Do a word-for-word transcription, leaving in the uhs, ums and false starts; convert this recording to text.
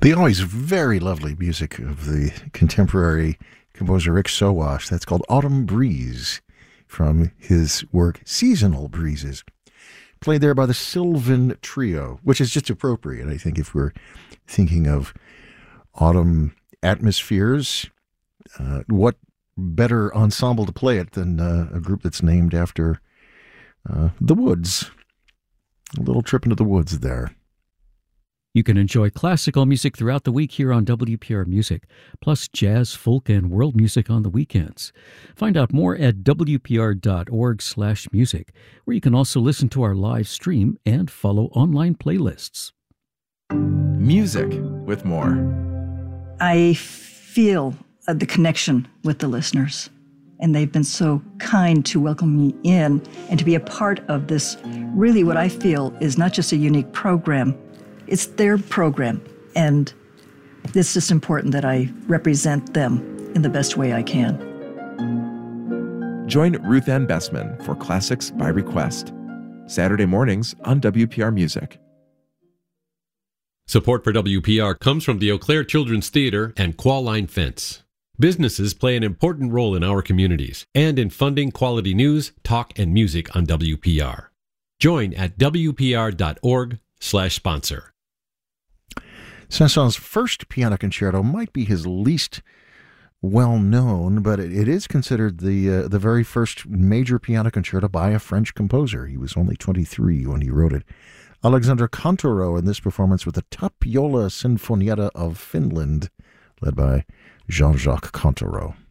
The always very lovely music of the contemporary composer Rick Sowash. That's called Autumn Breeze from his work Seasonal Breezes. Played there by the Sylvan Trio, which is just appropriate, I think, if we're thinking of autumn atmospheres. Uh, what better ensemble to play it than uh, a group that's named after uh, the woods? A little trip into the woods there. You can enjoy classical music throughout the week here on W P R Music, plus jazz, folk, and world music on the weekends. Find out more at W P R dot org slash music, where you can also listen to our live stream and follow online playlists. Music with more. I feel uh, the connection with the listeners, and they've been so kind to welcome me in and to be a part of this, really what I feel is not just a unique program. It's their program, and it's just important that I represent them in the best way I can. Join Ruth Ann Bessman for Classics by Request, Saturday mornings on W P R Music. Support for W P R comes from the Eau Claire Children's Theater and Qualline Fence. Businesses play an important role in our communities and in funding quality news, talk, and music on W P R. Join at W P R dot org slash sponsor. Saint-Saëns' first piano concerto might be his least well-known, but it, it is considered the uh, the very first major piano concerto by a French composer. He was only twenty-three when he wrote it. Alexandre Contoro in this performance with the Tapiola Sinfonietta of Finland, led by Jean-Jacques Contoro.